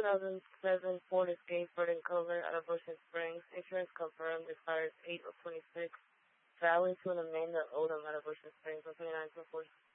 2007 Ford Escape burden cover out of Ocean Springs. Insurance confirmed. Expires 8 of 26. Valid to an Amanda Odom out of Ocean Springs. 2924.